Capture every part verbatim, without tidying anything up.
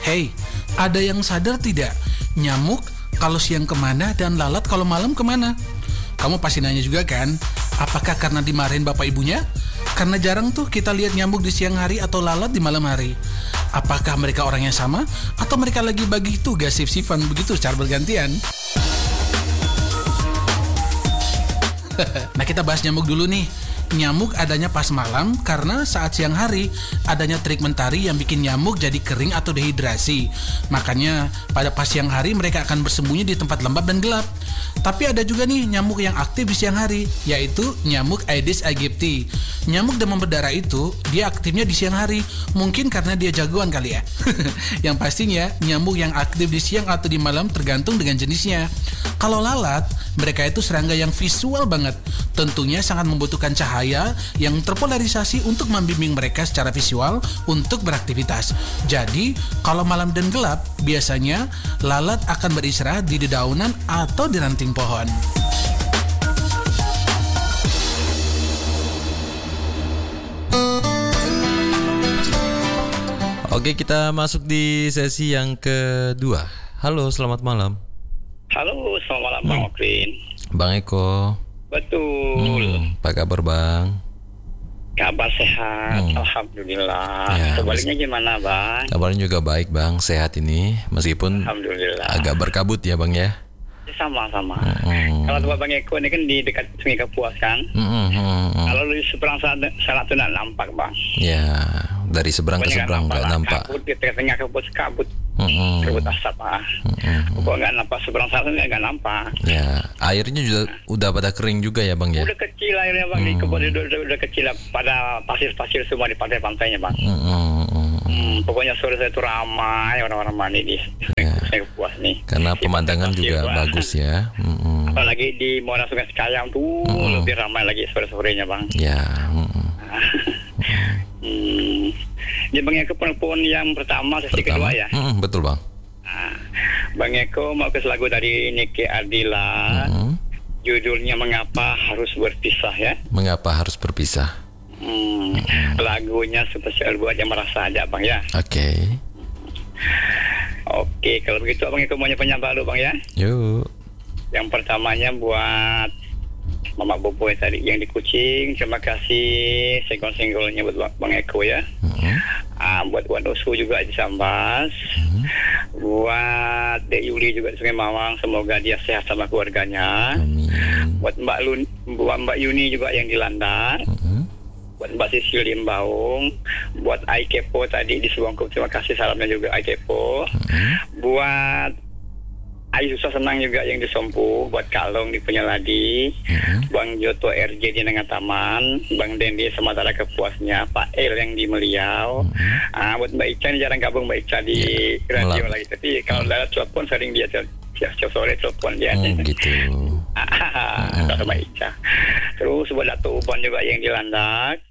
Hey, ada yang sadar tidak? Nyamuk kalau siang kemana dan lalat kalau malam kemana? Kamu pasti nanya juga kan? Apakah karena dimarahin bapak ibunya? Karena jarang tuh kita lihat nyamuk di siang hari atau lalat di malam hari. Apakah mereka orang yang sama? Atau mereka lagi bagi tugas sif-sifan begitu secara bergantian? Nah, kita bahas nyamuk dulu nih. Nyamuk adanya pas malam karena saat siang hari adanya terik mentari yang bikin nyamuk jadi kering atau dehidrasi. Makanya pada pas siang hari mereka akan bersembunyi di tempat lembab dan gelap. Tapi ada juga nih nyamuk yang aktif di siang hari, yaitu nyamuk Aedes aegypti. Nyamuk demam berdarah itu dia aktifnya di siang hari, mungkin karena dia jagoan kali ya. Yang pastinya nyamuk yang aktif di siang atau di malam tergantung dengan jenisnya. Kalau lalat, mereka itu serangga yang visual banget. Tentunya sangat membutuhkan cahaya yang terpolarisasi untuk membimbing mereka secara visual untuk beraktivitas. Jadi, kalau malam dan gelap, biasanya lalat akan beristirahat di dedaunan atau di ranting pohon. Oke, kita masuk di sesi yang kedua. Halo, selamat malam. Halo, selamat malam Bang hmm. Okrin. Bang Eko. Betul. Hmm, apa kabar Bang? Kabar sehat, hmm. Alhamdulillah. Ya, Sebaliknya gimana Bang? Kabarnya juga baik Bang, sehat ini. Meskipun Alhamdulillah. agak berkabut ya Bang ya. Sama-sama. Hmm. Kalau tempat Bang Eko ini kan di dekat Sungai Kapuas kan. Hmm, hmm, hmm. Kalau di seberang sana, sana tuh nggak nampak Bang. Ya, dari seberang ke Pokoknya seberang nggak nampak. Kabut di tengah Kapuas kabut. Hmm. Kabut asap ah. Hmm. Pokoknya nggak nampak seberang sana nggak nampak. Ya, airnya juga udah pada kering juga ya Bang ya. Udah kecil airnya Bang, hmm. di kebun udah, udah, udah kecil pada pasir-pasir semua di pantai-pantainya Bang. Hmm. Hmm. Hmm, pokoknya sore saya itu ramai orang-orang mandi di Sungai Kapuas nih. Karena Di pemandangan pasir, juga Bang. bagus ya. Hmm. Apalagi di Muara Sungai Sekayam tuh hmm. lebih ramai lagi sore-sorenya Bang. Ya. Hmm. hmm. Jadi Bang Eko penelpon yang pertama sesi Pertama. kedua ya. Hmm, betul Bang. Nah, Bang Eko mau ke lagu dari Niki Ardila. Hmm. Judulnya Mengapa Harus Berpisah ya. Mengapa harus berpisah? Hmm. Hmm. Lagunya spesial buat yang merasa aja Bang ya. Oke. Okay. Oke, kalau begitu Bang Eko maunya penyapa dulu Bang ya. Yuk. Yang pertamanya buat Mama Bobo yang tadi yang di Kucing, terima kasih senggol-senggolnya buat Bang Eko ya. Hmm. Ah, buat Wan Usu juga di Sambas. Hmm. Buat Dek Yuli juga di Sungai Mawang, semoga dia sehat sama keluarganya. Amin. Buat Mbak Lun, buat Mbak Yuni juga yang di Landar. Hmm. Buat Mbak Sisil di Mbaung. Buat Aikepo tadi di Subangkup, terima kasih salamnya juga Aikepo. Hmm. Buat Ayu Susah Senang juga yang di Sompu, buat Kalong di Penyeladi, Hmm. Bang Joto R J di Nangataman, Bang Dendi Sematara Kepuasnya, Pak El yang di Meliau, Hmm. ah, buat Mbak Ica, ini jarang gabung Mbak Ica di Ya, radio malam. lagi, tapi kalau hmm. lewat telepon sering dia siap-siap sore telepon dia. Oh gitu. Ah, hmm. Mbak Ica. Terus buat Dato' Uban juga yang di Landak.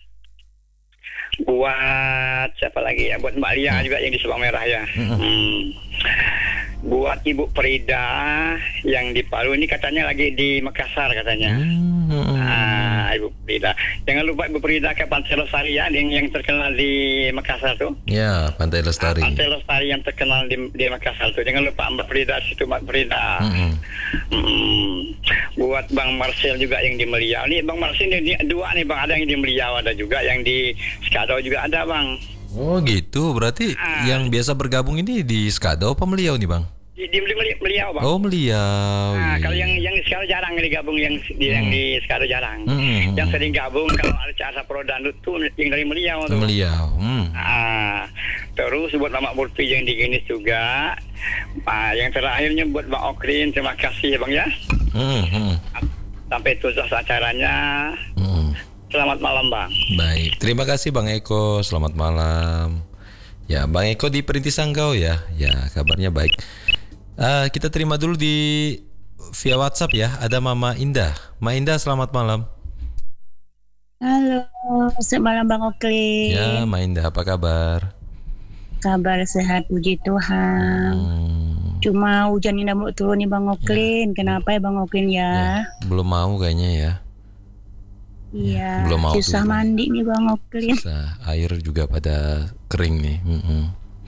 Buat siapa lagi ya? Buat Mbak Lia hmm. juga yang di Subang Merah ya. Hmm. Hmm. Buat Ibu Frida yang di Palu, ini katanya lagi di Makassar katanya. Hmm. Ah, Ibu Frida. Jangan lupa Ibu Frida ke Pantai Lestari ya, yang, yang terkenal di Makassar tuh. Ya, Pantai Lestari. Ah, Pantai Lestari yang terkenal di, di Makassar tuh. Jangan lupa Mbak Frida situ Mbak Frida. Hmm. Hmm. Buat Bang Marcel juga yang di Meliau. Nih Bang Marcel ini dua nih Bang, ada yang di Meliau, ada juga yang di Skado juga ada Bang. Oh gitu, berarti Ah. yang biasa bergabung ini di Skado apa Meliau nih Bang? Di, di Meliau, Meliau Bang. Oh Meliau. Nah, iya. kalau yang yang sekarang jarang digabung, yang di Hmm. yang di sekarang jarang. Hmm. Yang sering gabung kalau ada acara pro dangdut tuh yang dari Meliau tuh. Meliau. Hmm. Ah, terus buat Mama Murti yang di Ginis juga. Ah, yang terakhirnya buat Bang Okrin, terima kasih ya Bang ya. Hmm. Hmm. Sampai tuntas acaranya. Hmm. Selamat malam Bang. Baik, terima kasih Bang Eko. Selamat malam. Ya, Bang Eko di Perintis Sanggau ya. Ya, kabarnya baik. Uh, kita terima dulu di via WhatsApp ya. Ada Mama Indah. Ma Indah, selamat malam. Halo, selamat malam Bang Okli. Ya, Ma Indah, apa kabar? Kabar sehat, puji Tuhan. Hmm. Cuma hujan ini mau turun nih Bang Oklin. Ya. Kenapa ya Bang Oklin ya? ya? Belum mau kayaknya ya. Iya. Belum mau susah turun. mandi nih Bang Oklin. Susah. Air juga pada kering nih. Mm-mm.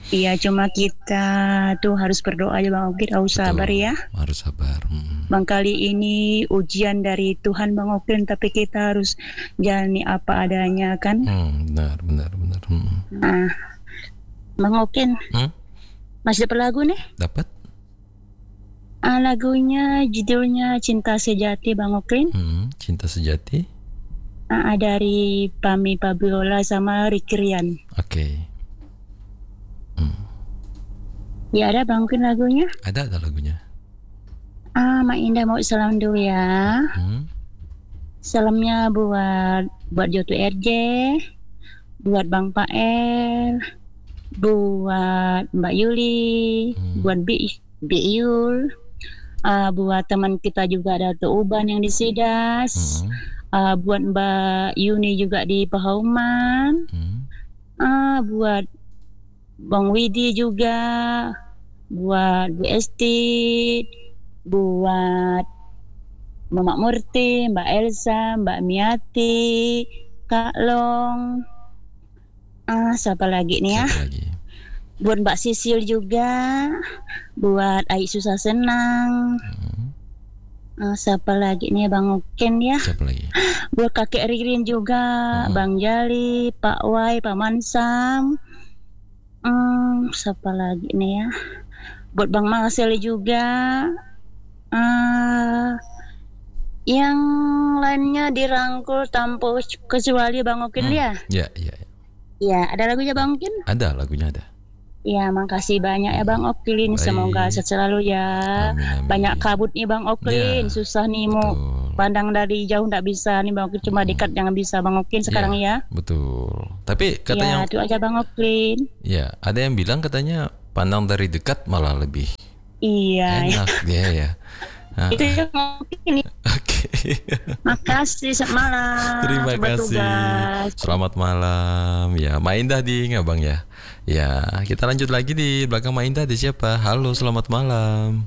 Iya, cuma kita tuh harus berdoa aja Bang Oklin, harus sabar Betul. ya. Harus sabar. Mm. Bang, kali ini ujian dari Tuhan Bang Oklin, tapi kita harus jalani apa adanya kan. Hmm, benar, benar, benar. Hmm. Nah, Bang Oklin, Hmm? masih dapat lagu nih? Dapat? Ah, lagunya judulnya Cinta Sejati Bang Oklin. Hmm, Cinta Sejati. Ah, dari Pami Fabiola sama Ricky Rian. Oke. Ya ada Bang Oklin lagunya. Ada ada lagunya. Ah, Mak Indah mau salam dulu ya. Hmm. Salamnya buat buat Jotu R J, buat Bang Pael, buat Mbak Yuli, Hmm. buat Bi Biul, uh, buat teman kita juga ada Tuh Uban yang di Sidas, Hmm. uh, buat Mbak Yuni juga di Pahauman, Hmm. uh, buat Bang Widi juga, buat Bu Esti, buat Mama Murti, Mbak Elsa, Mbak Miati, Kak Long, ah siapa lagi nih ya? Siapa lagi? Buat Mbak Sisil juga, buat Ai Susah Senang, Hmm. ah, siapa lagi nih Bang Oken ya? Siapa lagi? Buat Kakek Ririn juga, Hmm. Bang Jali, Pak Wai, Pak Mansam, hmm, siapa lagi nih ya? Buat Bang Marcel juga, ah, yang lainnya dirangkul tanpa kecuali Bang Okin Hmm. ya. Ya, ya, ya. Ya, ada lagunya Bang Okin? Ada lagunya ada. Ya, makasih banyak ya Bang Oklin. Baik. Semoga sehat selalu ya. Amin, amin. Banyak kabut nih Bang Oklin. Ya, Susah nih mau Betul. pandang dari jauh nggak bisa nih Bang Oklin. Cuma dekat jangan bisa Bang Oklin sekarang ya. Betul. Tapi Ya, katanya itu aja Bang Oklin. ya, ada yang bilang katanya pandang dari dekat malah lebih Iya, ya. enak dia ya. Ah, Itu ya Bang Oklin. Oke. Makasih, selamat malam. Terima Selamat kasih. tugas. Selamat malam. Ya, Mak Indah di Ngabang ya. Ya, kita lanjut lagi di belakang Mak Indah. Di siapa? Halo, selamat malam.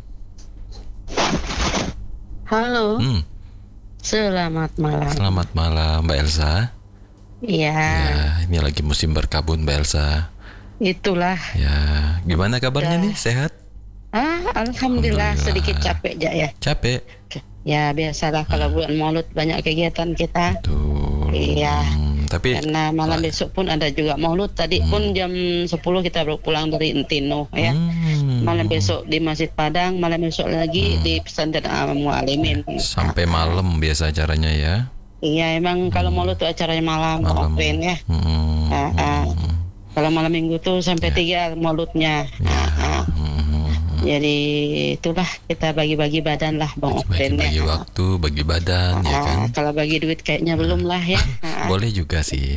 Halo, Hmm, selamat malam. selamat malam Mbak Elsa. Iya, Ya, ini lagi musim berkabun Mbak Elsa. itulah. Ya, gimana kabarnya Ya. nih? Sehat? Ah, alhamdulillah, Alhamdulillah. sedikit capek aja ya. Capek? Ya biasalah kalau bulan Maulud banyak kegiatan kita. Betul. Iya. Hmm, tapi Karena malam besok pun ada juga Maulud. Tadi pun jam sepuluh kita baru pulang dari Entino ya. Hmm, Malam besok di Masjid Padang, malam besok lagi di Pesantren Al-Mualimin. sampai malam biasa acaranya ya. Iya, emang kalau Maulud tuh acaranya malam, Malam. open ya. Hmm, Ah, ah. Kalau malam minggu tuh sampai tiga Mauludnya. Ah, ah. hmm, Jadi itulah kita bagi-bagi badan lah Bang Open bagi-bagi ya. waktu, bagi badan ya kan. Ah, kalau bagi duit kayaknya belum lah ya. Ah, Boleh juga sih.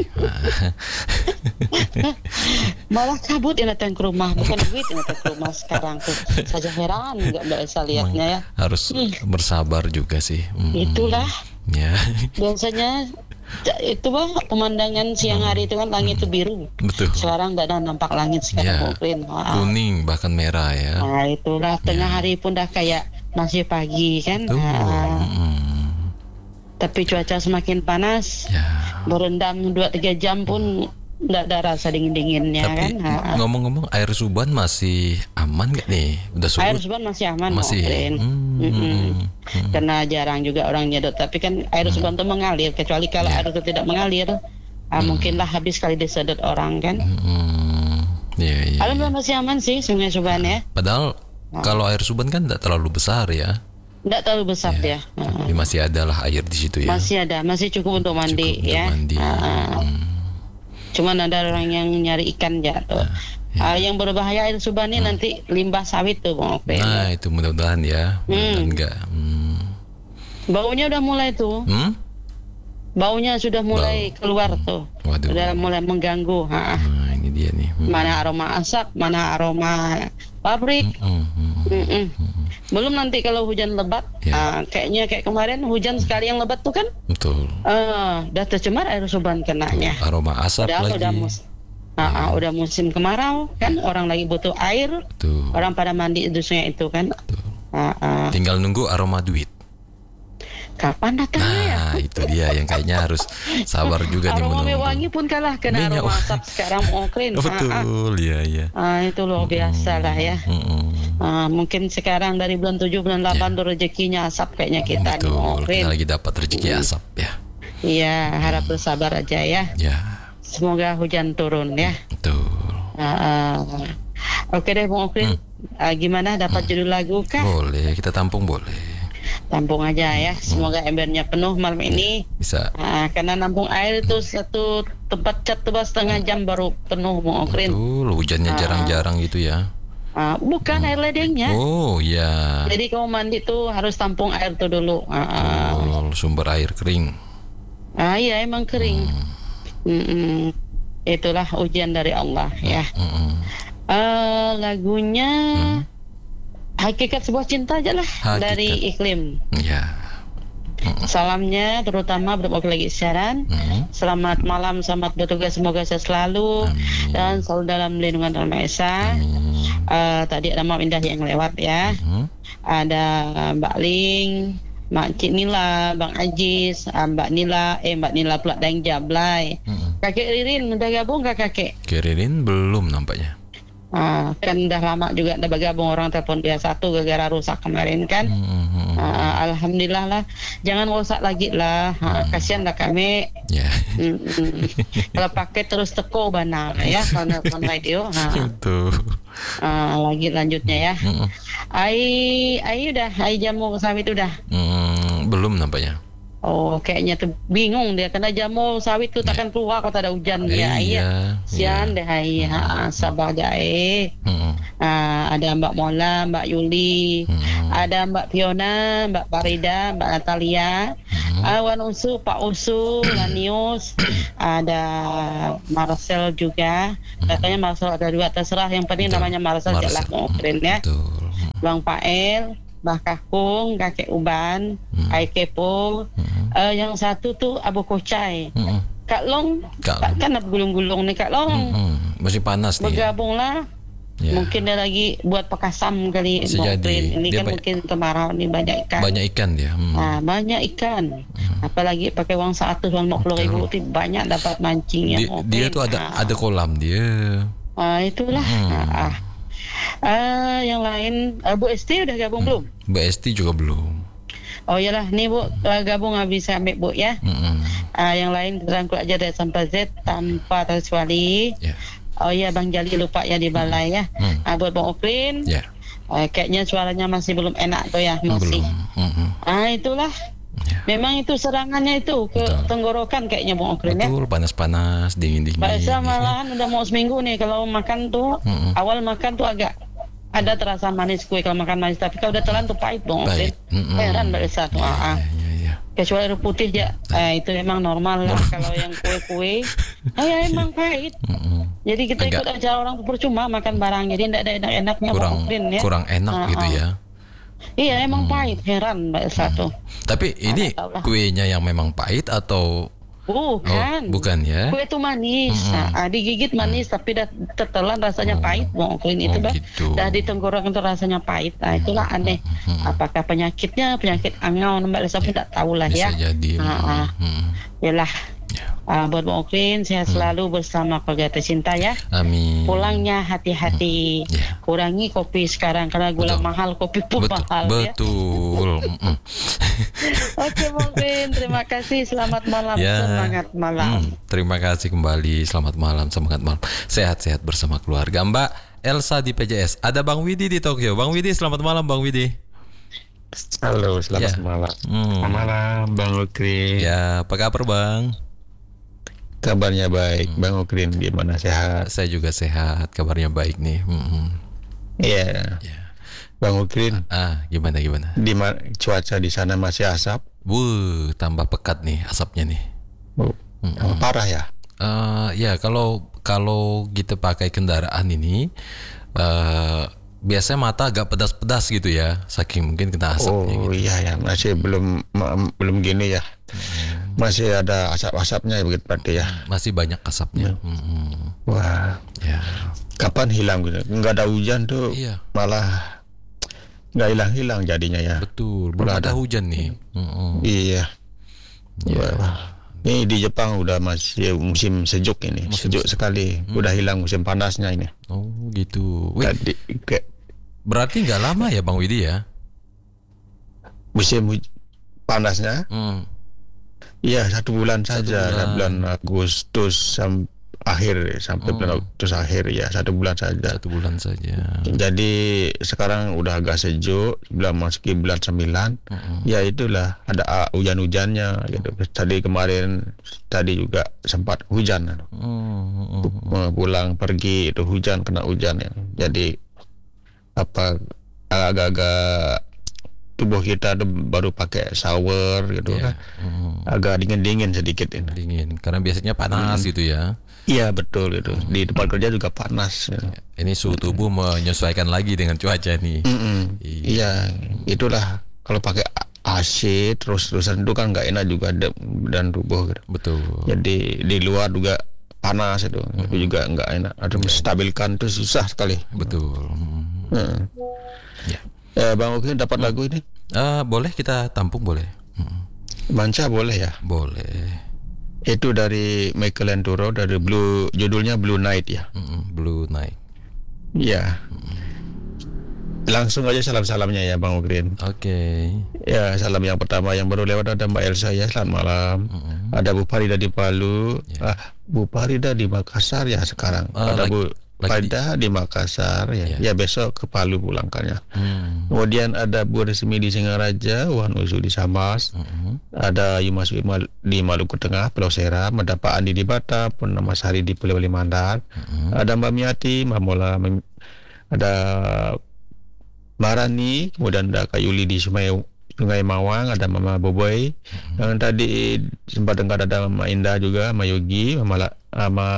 malah kabut yang datang ke rumah, bukan duit yang datang ke rumah sekarang tuh. Saja heran nggak bisa lihatnya ya. Harus bersabar juga sih. Hmm, Itulah ya. biasanya ja- itu bang pemandangan siang hari itu kan langit itu biru. Betul. Sekarang nggak ada nampak langit Ya. sekarang mungkin. Ah, Kuning bahkan merah ya. Nah itulah tengah hari pun dah kayak masih pagi kan. Tuh. Ah, Hmm, tapi cuaca semakin panas. ya. Berendam dua tiga jam pun nggak ada rasa dingin-dinginnya Tapi kan. Ha, ha. ngomong-ngomong air Suban masih aman gak nih? Udah Air surut? Suban masih aman Masih. Bang Oklin. Hmm, Mm-mm. hmm, hmm. Karena jarang juga orang nyedot. Tapi kan air Suban itu mengalir. Kecuali kalau Ya. air itu tidak mengalir, ah, mungkinlah habis kali disedot orang kan. Hmm, iya, iya. Alhamdulillah masih aman sih Sungai Suban ya. Padahal kalau air Suban kan tidak terlalu besar ya. Tidak terlalu besar ya. Ah, Tapi masih ada lah air di situ ya. Masih ada, masih cukup untuk mandi Cukup untuk ya. mandi. Ah, ah. Hmm. Cuman ada orang yang nyari ikan jatuh. Ah, yang berbahaya air Suban ini nanti limbah sawit tuh Bang Oklin. Nah itu mudah-mudahan ya. Mudah-mudahan enggak. Hmm. Baunya udah mulai tuh. Hmm? Baunya sudah mulai keluar tuh. Waduh. Sudah mulai mengganggu. Ha. Nah ini dia nih. Hmm. Mana aroma asap, mana aroma pabrik. Hmm, hmm, Mm-mm. Belum nanti kalau hujan lebat, Ya. ah, kayaknya kayak kemarin hujan sekali yang lebat tuh kan, Betul. ah, udah tercemar air Suban kenanya. Aroma asap Padahal lagi. udah mus- ah, ah, udah musim kemarau kan, orang lagi butuh air, Tuh. orang pada mandi di sungai itu kan. Ah, ah. Tinggal nunggu aroma duit. Kapan datangnya ya? Nah, itu dia yang kayaknya harus sabar juga nih Aroma menunggu. wangi pun kalah kena Minyak aroma wangi. asap sekarang Okrin. Betul, iya iya. Ah, itu luar biasa lah ya. Mm-mm. Ah, mungkin sekarang dari bulan tujuh, bulan delapan tuh rezekinya asap kayaknya kita nih Betul, Okrin. kita lagi dapat rezeki asap ya. Iya, harap bersabar aja ya. Ya, Semoga hujan turun ya. betul. Ah, ah. Oke deh Bung Okrin. Ah, gimana dapat judul lagu kah? Boleh, kita tampung boleh. Tampung aja ya. Semoga embernya penuh malam ini. Bisa. Ah, karena nampung air itu satu tempat cat tuh setengah jam baru penuh Bung Okrin. Betul, hujannya jarang-jarang gitu ya. Ah, bukan air ledengnya. Oh, iya. Jadi kamu mandi tuh harus tampung air tuh dulu. Ah, ah. Betul, sumber air kering. Ah, iya emang kering. Mm-mm. Itulah ujian dari Allah ya. Mm-mm. Ah, lagunya Hakikat Sebuah Cinta aja lah. Hakikat. Dari Iklim. Ya. Salamnya terutama berbagai lagi siaran. Mm. Selamat malam, selamat bertugas, semoga sehat selalu dan selalu dalam lindungan Tuhan Maha Esa. Uh, tadi ada Mak Indah yang lewat ya. Mm. Ada Mbak Ling, Mak Cik Nila, Bang Ajis, uh, Mbak Nila, eh Mbak Nila pula Dang Jablay. Mm. Kakek Ririn udah gabung gak kakek? Kiririn belum nampaknya. Uh, kan udah lama juga udah bergabung, orang telepon dia satu gara-gara rusak kemarin kan. Mm. Uh, Alhamdulillah lah, jangan rusak lagi lah. Uh, kasihan lah kami. Ya. Mm-mm. Kalau pakai terus teko bana ya kalau nelfon radio. Ha. Betul. Ah, lagi lanjutnya ya. Mm. Ai ai udah, ai jamu sawit udah. Mm, belum nampaknya. Oh, kayaknya tuh bingung dia karena jamu sawit tuh takkan keluar kalau tak ada hujan dia. Iya, Sian deh ai. Ha, sabar jae. Mm. Ah, ada Mbak Mola, Mbak Yuli, Mm. ada Mbak Fiona, Mbak Farida, Mbak Natalia, ah, Wan Usu, Pak Usu, Lanius, ada Marcel juga. Katanya Marcel ada dua, terserah. Yang penting Betul. namanya Marcel, Marcel. jelas mau keren ya. Betul. Bang Pael, Mbah Kakung, Kakek Uban, Hmm. Ai Kepo. Mm. Eh, yang satu tuh Abu Kocai. Mm. Kak Long, Kak tak kan gulung-gulung nih Kak Long. Mm. Masih panas nih. Ya. Bergabunglah. Ya. Mungkin dia lagi buat pekasam kali. Bisa Bang jadi. Prin. Ini Dia kan ba- mungkin kemarau nih banyak ikan. Banyak ikan dia. Mm. Nah, banyak ikan. Apalagi pakai uang seratus, uang lima puluh ribu itu banyak dapat mancing ya. Dia, dia tuh ada ada kolam dia. Ah, itulah. Hmm. Ah, ah. Ah, yang lain, ah, Bu Esti udah gabung belum? Mbak Esti juga belum. Oh iyalah, nih Bu, ah, gabung habis ambil Bu ya. Mm-mm. Ah, yang lain terangkut aja dari sampai Z tanpa terkecuali. Ya. Oh iya, Bang Jali lupa ya di balai ya. Hmm. Ah, buat Bang Okrin, Ya. ah, kayaknya suaranya masih belum enak tuh ya, masih. Belum. Mm-mm. Ah, itulah. Ya. Memang itu serangannya itu ke Betul. tenggorokan kayaknya Bang Okrin ya. Betul, panas-panas, dingin-dingin. Pak Esa malahan udah mau seminggu nih kalau makan tuh Mm-mm. awal makan tuh agak ada terasa manis kue kalau makan manis, tapi kalau udah telan tuh pahit Bang Okrin. Pahit. Mm-mm. Heran Pak Esa tuh. Ya, ah, ah. ya, ya. Kecuali air putih ya, eh, itu emang normal lah. Kalau yang kue-kue, oh ya emang pahit. Mm-mm. Jadi kita Agak- ikut acara orang tuh percuma makan barang, jadi tidak ada enak-enaknya Bang Kurang Okrin ya. kurang enak Ah, gitu ah. ya. Iya emang pahit, heran Mbak Esa tuh. Tapi ini tahu lah. kuenya yang memang pahit atau Bukan. oh, bukan ya? Kue itu manis, Mm-mm. nah, digigit manis tapi dah tertelan rasanya pahit, Bang Okrin itu Oh, dah. gitu. Dah di tenggorokan itu rasanya pahit. Nah, itulah aneh. Apakah penyakitnya penyakit angau Mbak Lisa pun tak tahu lah Bisa ya. jadi. Ah, ah. Mm. Yalah. Ya. Ah, buat Bang Okrin sehat selalu bersama keluarga tercinta ya. Amin. Pulangnya hati-hati. Ya. Kurangi kopi sekarang karena gula Betul. mahal, kopi pun Betul. mahal ya. Betul. Mm-mm. Oke Bang Okrin, terima kasih. Selamat malam. Ya. Semangat malam. Hmm, terima kasih kembali. Selamat malam, semangat malam. Sehat-sehat bersama keluarga. Mbak Elsa di P J S. Ada Bang Widi di Tokyo. Bang Widi, selamat malam Bang Widi. Halo, selamat Ya. malam. Hmm. Selamat malam, Bang Okrin. Ya, apa kabar Bang? Kabarnya baik, Hmm. Bang Okrin. Gimana, sehat? Saya juga sehat, kabarnya baik nih. Hmm. Iya, Ya. Bang Okrin. Ah, gimana gimana? Di ma- cuaca di sana masih asap? Wuh, tambah pekat nih asapnya nih. Oh, oh, parah ya? Eh, ya kalau kalau kita pakai kendaraan ini, eh biasanya mata agak pedas-pedas gitu ya, saking mungkin kena asapnya Oh gitu. iya ya, masih belum ma- belum gini ya. Masih ada asap-asapnya begitu berarti ya. Masih banyak asapnya. Hmm. Wah, Ya. kapan hilang gitu? Enggak ada hujan tuh, Iya. malah nggak hilang-hilang jadinya ya. Betul, belum Udah ada ada. hujan nih. Mm-mm. Iya. Ya. Ini di Jepang udah masih musim sejuk ini, Musim sejuk sejuk. sekali. Hmm. Udah hilang musim panasnya ini. Oh gitu. Wih, Tadi ke berarti nggak lama ya Bang Widi ya? musim huj- panasnya, Hmm. iya satu bulan Satu saja, bulan. bulan Agustus sampai akhir sampai Oh. bulan Agustus akhir ya satu bulan saja. Satu bulan saja. Jadi sekarang udah agak sejuk, belum masuki bulan sembilan. Mm-mm. Ya itulah ada ah, hujan-hujannya gitu. Tadi kemarin tadi juga sempat hujan. Mm, mm, mm. Mau pulang pergi itu hujan kena hujan ya. Jadi apa agak-agak tubuh kita tuh baru pakai shower gitu Ya. kan. Mm. Agak dingin-dingin sedikit ini. Dingin karena biasanya panas gitu ya. Iya betul itu. Di tempat kerja juga panas. Ya. Ini suhu tubuh menyesuaikan lagi dengan cuaca nih. Mm-mm. Iya. Iya, itulah kalau pakai A C terus-terusan itu kan nggak enak juga da- dan tubuh gitu. Betul. Jadi di luar juga panas itu, itu juga nggak enak. Ada menstabilkan itu susah sekali. Betul. Mm. Hmm. Ya. Eh, Bang Uki dapat lagu ini? Ah, boleh kita tampung boleh? Mm. Manca boleh ya? Boleh. Itu dari Michael Enturo dari Blue, judulnya Blue Night ya. Mm-mm, Blue Night. Iya. Langsung aja salam-salamnya ya Bang Ukrin. Oke. Ya, salam yang pertama yang baru lewat ada Mbak Elsa ya, selamat malam. Mm-mm. Ada Bu Farida di Palu, Ya. ah, Bu Farida di Makassar ya sekarang. Ah, ada lagi- Bu lagi Farida di Makassar ya. Ya. Ya besok ke Palu pulangkannya. Mm. Kemudian ada Bu Resmi di Singaraja, Wan Usu di Samas, Mm-mm. ada Yumas Wimal di Maluku Tengah, Pulau Seram, ada Pak Andi di Batam, Purnama Sari di Pulau Kalimantan, Mm-mm. ada Mbak Miati, Mbak Mola, Mem- ada Mbak Rani, kemudian ada Kak Yuli di Sungai Sungai Mawang, ada Mama Boboy, yang tadi sempat dengar ada Mama Indah juga, Mama Yogi, Mama La- sama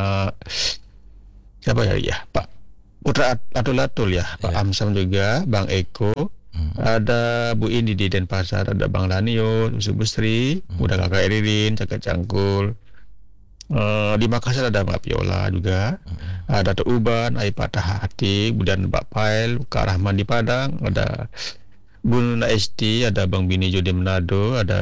siapa ya, ya Pak Putra At- Atul Atul ya, Pak Ya. Amsam juga, Bang Eko, Mm. ada Bu Indi di Denpasar, ada Bang Lanio, Usu Busri, udah Kakak Eririn, Cakak Cangkul. Eh, di Makassar ada Mbak Viola juga, ada Tok Uban, Ai Patah Hati, kemudian Mbak Pail, Kak Rahman di Padang, ada Bun Esti, ada Bang Bini Jo di Manado, ada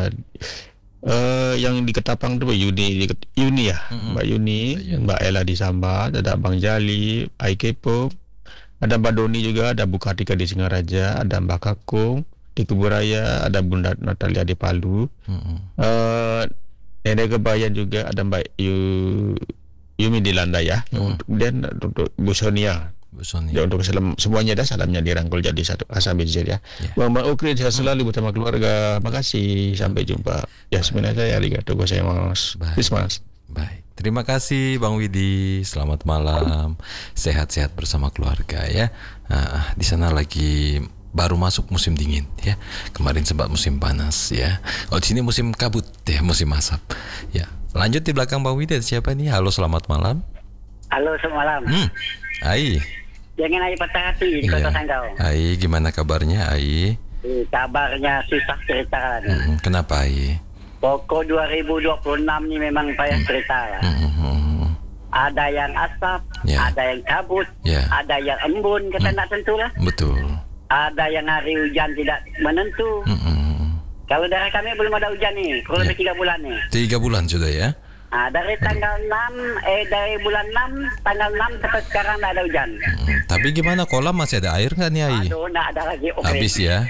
eh yang di Ketapang tuh Yuni, di Ket- Yuni ya, Mm-mm. Mbak Yuni, Mbak Yuni. Mbak Ella di Sambat, ada Bang Jali, Ai Kepo, ada Mbak Doni juga, ada Bu Kartika di Singaraja, ada Mbak Kakung di Kuburaya, ada Bunda Natalia di Palu. Mm-mm. Eh Nenek Kebayan juga ada Mbak Yu, Yumi di Landa ya. Hmm. Kemudian untuk Bu Sonia. Bu Sony. Ya, untuk selam, semuanya dah salamnya dirangkul jadi satu Asabizir ya. Ya. Bang Bang Ukri sehat selalu bersama keluarga. Makasih. Sampai jumpa. Ya sebenarnya saya arigatou gozaimasu. Baik. Christmas. Baik, terima kasih Bang Widi. Selamat malam, sehat-sehat bersama keluarga ya. Nah, di sana lagi baru masuk musim dingin ya. Kemarin sempat musim panas ya. Oh di sini musim kabut ya, musim asap. Ya, lanjut di belakang Bang Widi ada siapa nih? Halo, selamat malam. Halo, selamat malam. Hmm, Ai. Jangan aja patah hati di Kota Iya. Sanggau. Ai, gimana kabarnya Ai? Eh, Kabarnya susah cerita nih. Hmm, kenapa Ai? Pokok dua ribu dua puluh enam nih memang payah cerita lah. Hmm, hmm, hmm. Ada yang asap, Ya. ada yang kabut, Ya. ada yang embun, kita tak tentu lah. Betul. Ada yang hari hujan tidak menentu. Hmm, hmm. Kalau daerah kami belum ada hujan nih, kurang lebih Ya. tiga bulan nih. Tiga bulan sudah ya? Nah, dari tanggal enam, eh dari bulan enam, tanggal enam sampai sekarang tidak ada hujan. Hmm, tapi gimana kolam masih ada air nggak nih Ai? Aduh, tidak ada lagi. Oke. Habis ya?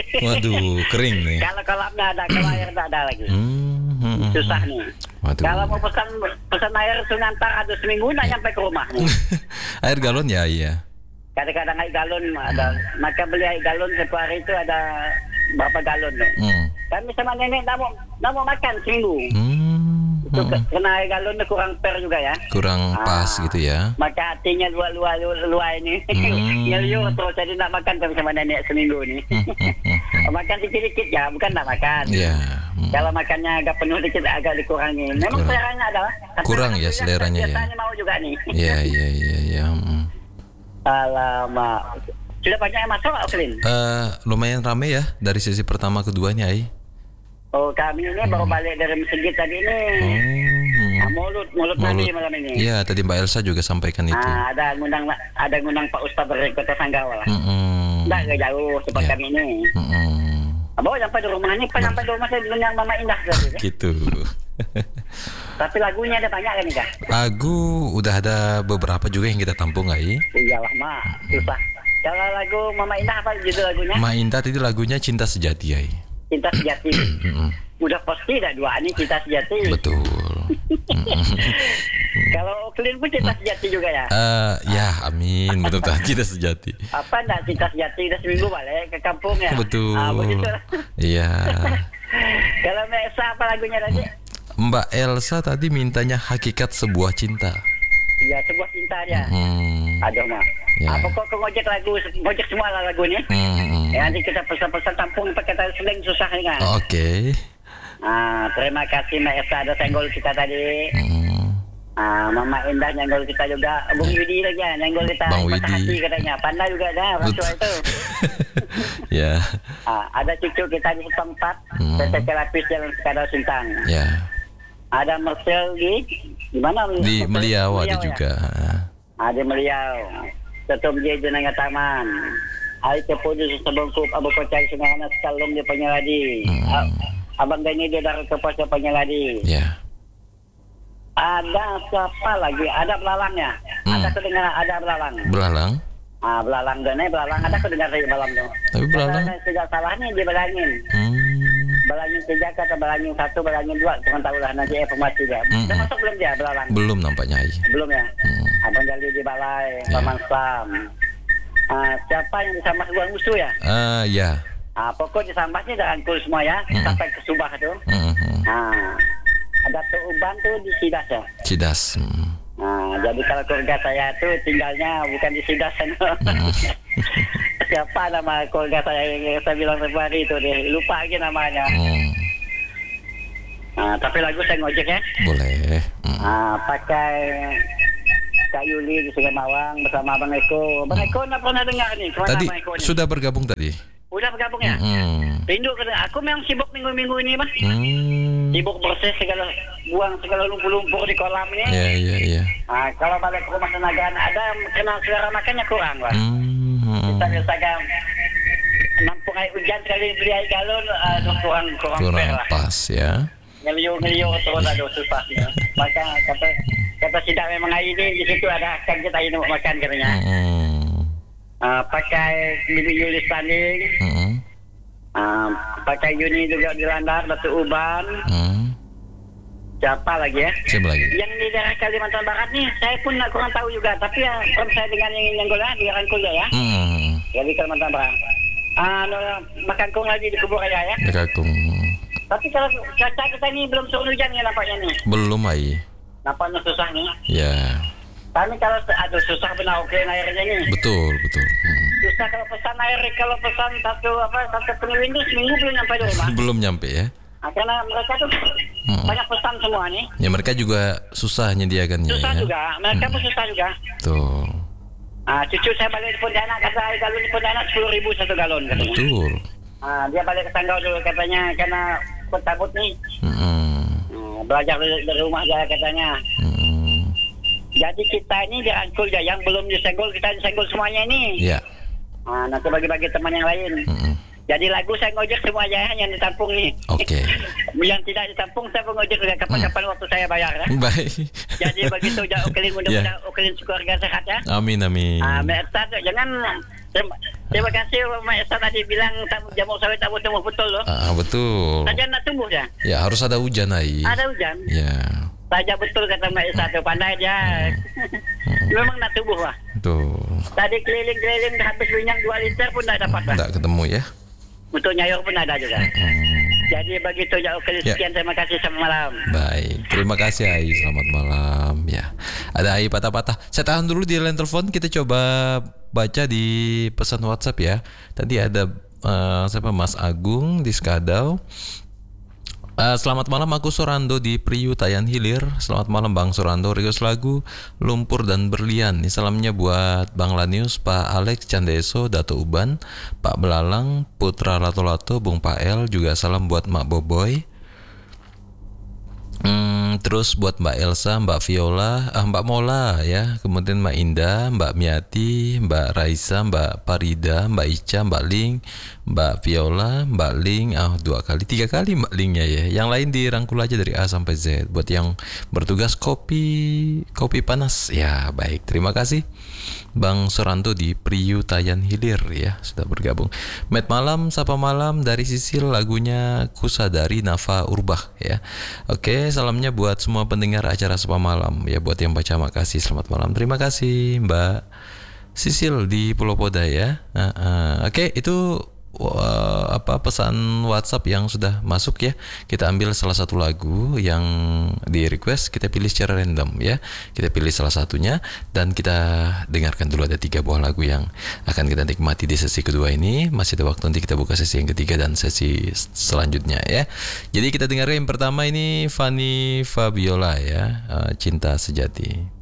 Waduh, kering nih. Kalau kolamnya ada, kalau air tidak ada lagi. Hmm, hmm, hmm. Susah nih. Waduh. Kalau mau pesan pesan air sungantar ada seminggu Ya. nak sampai ke rumah nih. Air galon ya, iya. Kadang-kadang air galon ada, maka beli air galon setiap hari itu ada berapa galon tuh. Hmm. Kami sama nenek tak mau, tak mau makan seminggu. Hmm, Itu hmm. ke- kena air galon itu kurang per juga ya. Kurang pas Ah. gitu ya. Maka hatinya luar-luar luar ini. Hmm. Ngeliur terus jadi nak makan kami sama nenek seminggu ni. Hmm, hmm, hmm, hmm. Makan dikit-dikit ya, bukan tak makan. Ya. hmm. Kalau makannya agak penuh dikit agak dikurangi. Memang Kurang. seleranya adalah. Kurang ya seleranya ya. Biasanya mau juga nih. Iya, iya, iya, iya. hmm. Alamak. Sudah banyak yang masuk, Oklin? Eh, lumayan rame ya dari sesi pertama keduanya, Ai. Oh, kami ini baru balik dari masjid tadi ini. Oh, hmm. Ah, mulut, mulut Mulut. Nabi malam ini. Iya, tadi Mbak Elsa juga sampaikan itu. Ah, ada ngundang ada ngundang Pak Ustaz dari Kota Sanggau lah. Hmm, hmm. Tak ke jauh tempat Ya. kami ini. Mm-mm. Bawa sampai di rumah ini, pas sampai di rumah saya dengan Mama Indah tadi. Ya. Gitu. Tapi lagunya ada banyak kan nih kak? Lagu udah ada beberapa juga yang kita tampung Ai. Iyalah mak, susah. Kalau lagu Mama Indah apa judul lagunya? Ma Indah itu lagunya Cinta Sejati Ai. Cinta Sejati. Mm-mm. Udah pasti dah dua ini Cinta Sejati. Betul. Kalau Oklin pun Cinta Sejati juga ya? Eh, ya amin, mudah-mudahan Cinta Sejati. Apa enggak Cinta Sejati udah seminggu balik ke kampung ya? Betul. Ah, begitu. Iya. Kalau Mbak Esa apa lagunya tadi? Mbak Elsa tadi mintanya Hakikat Sebuah Cinta. Ya sebuah cinta dia. Hmm. Aduh mak. Ya. Apa kok kau ngojek lagu, ngojek semua lah lagunya? Hmm. Ya, nanti kita pesan-pesan tampung pakai tali seling susah ni kan? Oke. Ah, terima kasih Mbak Esa ada senggol kita tadi. Hmm. Ah, Mama Indah nyenggol kita juga. Bung Widi lagi ya, nyenggol kita. Bang Patah Widi. hati katanya. Pandai juga dah orang tua itu. Ya. Ah, ada cucu kita di setempat. Hmm. P T K Lapis Jalan Sekadau Sintang. Ya. Ada Marcel di di mana? Di Marcel? Meliau ada ya? juga. Ada Meliau. Ketum dia Jenanga Taman. Ai kepudu sebungkup Abu Kocai Sungai Sekalum dia penyeladi. Hmm. Abang Dani dia dari kepuasa penyeladi. Ya. Ada siapa lagi? Ada belalangnya. Hmm. Ada kedengaran ada belalang. Belalang. Ah, belalang dan belalang ada kedengaran dari belalang tu. Tapi belalang. Karena tidak salahnya dia belangin. Hmm. Belangin tiga kata belangin satu, belangin dua. Tuhan tahulah nanti informasi dia. Hmm. Dah masuk belum dia belalang? Belum nampaknya Ai. Belum ya. Hmm. Abang Jali di balai, Ya. Paman Sam. Ah, siapa yang disambah sebuah musuh ya? Ah, ya. Ah, pokok disambahnya dah angkul semua ya. Hmm. Sampai ke Subah tu. Hmm. hmm. Ah, ada tu Uban tu di Sidas ya. Cidas. Hmm. Nah, jadi kalau keluarga saya tu tinggalnya bukan di Sidas sana. Hmm. Siapa nama keluarga saya yang saya bilang Februari itu deh. Lupa lagi namanya. Hmm. Nah, tapi lagu saya ngojek ya. Boleh. Hmm. Ah, pakai Kak Yuli di Sungai Mawang bersama Abang Eko. Abang Eko nak pernah dengar ni? Kemana Tadi Abang Eko ni? sudah bergabung tadi. Udah bergabung ya? Hmm. Rindu ke aku memang sibuk minggu-minggu ini mah. Hmm. Sibuk bersih segala buang segala lumpur-lumpur di kolam ni. Ya, ya, ya. Ah, kalau balik ke rumah tenagaan ada kena selera makannya kurang lah. Hmm. Kita biasakan nampung air hujan sekali beli air galon, aduh kurang kurang, Kurang fair lah. pas ya. Ngeliur-ngeliur terus aduh susah ya. Maka kata kata tidak memang air ini di situ ada akan kita ini mau makan katanya. Hmm. Ah, pakai Bibi Yuli Standing, Hmm. ah, pakai Yuni juga di Landar, Batu Uban, Hmm. siapa lagi ya? Siapa lagi? Yang di daerah Kalimantan Barat nih, saya pun nak kurang tahu juga. Tapi ya, kalau saya dengan yang nyenggol ya, di Rangkul ya. Hmm. Jadi Kalimantan Barat. Ah, no, makan kong lagi di kubur raya ya. Dekakung. Tapi kalau cuaca kita ni belum turun hujan ya nampaknya nih. Belum Ai. Nampaknya susah nih. Ya. Tapi kalau aduh susah benar oke airnya nih. Betul, betul. Hmm. Susah kalau pesan air, kalau pesan satu apa satu penuh itu seminggu belum sampai di rumah. Belum nyampe ya. Nah, karena mereka tuh Hmm. banyak pesan semua nih. Ya mereka juga susah nyediakannya Susah ya. juga, mereka Hmm. pun susah juga. Tuh. Ah, cucu saya balik di Pontianak kata air galon di Pontianak sepuluh ribu satu galon katanya. Betul. Ah, dia balik ke Sanggau dulu katanya karena takut nih. Hmm. Hmm, belajar dari, dari rumah aja katanya. Hmm. Jadi kita ini dirangkul ya, yang belum disenggol kita disenggol semuanya ini. Ya. Ah, nanti bagi-bagi teman yang lain. Hmm. Jadi lagu saya ngojek semua aja yang ditampung nih. Oke. Yang tidak ditampung saya pun ngojek juga kapan-kapan waktu saya bayar ya. Baik. Jadi begitu ya Okelin mudah-mudahan Okelin keluarga sehat ya. Amin, amin. Ah, Mbak Esta tuh, jangan terima, terima kasih Mbak Esta tadi bilang tamu- jamur sawit tak tumbuh betul loh. Ah, betul. Saja nak tumbuh ya. Ya harus ada hujan Ai. Ada hujan. Ya. Saja betul kata Mbak Esta tuh pandai dia. Memang nak tumbuh lah. Tuh. Tadi keliling-keliling habis minyak dua liter pun tak dapat lah. Enggak ketemu ya. Untuk nyayur pun ada juga. Hmm. Jadi begitu ya Okelin Ya. sekian terima kasih selamat malam. Baik, terima kasih Ai. Selamat malam. Ya, ada Ai patah-patah. Saya tahan dulu di line telepon. Kita coba baca di pesan WhatsApp ya. Tadi ada eh, siapa Mas Agung di Skadau. Eh, selamat malam, aku Sorando di Priu Tayan Hilir. Selamat malam Bang Sorando. Request lagu Lumpur dan Berlian. Ini salamnya buat Bang Lanius, Pak Alex Candeso, Dato Uban, Pak Belalang, Putra Lato-Lato, Bung Pael. Juga salam buat Mak Boboy. Hmm, terus buat Mbak Elsa, Mbak Viola, ah, Mbak Mola ya, kemudian Mbak Indah, Mbak Miati, Mbak Raisa, Mbak Parida, Mbak Ica, Mbak Ling, Mbak Viola, Mbak Ling, ah dua kali, tiga kali Mbak Lingnya ya. Yang lain dirangkul aja dari A sampai Z. Buat yang bertugas kopi, kopi panas ya baik. Terima kasih Bang Soranto di Priu Tayan Hilir ya sudah bergabung. Met malam, sapa malam dari Sisil, lagunya Kusadari Nafa Urbah ya. Oke, salamnya buat semua pendengar acara Sapa Malam ya, buat yang baca makasih, selamat malam. Terima kasih Mbak Sisil di Pulau Poda ya. Uh, uh, Oke, itu uh, apa pesan WhatsApp yang sudah masuk ya. Kita ambil salah satu lagu yang di request, kita pilih secara random ya. Kita pilih salah satunya dan kita dengarkan dulu. Ada tiga buah lagu yang akan kita nikmati di sesi kedua ini. Masih ada waktu nanti kita buka sesi yang ketiga dan sesi selanjutnya ya. Jadi kita dengarkan yang pertama ini Fanny Fabiola ya, uh, Cinta Sejati.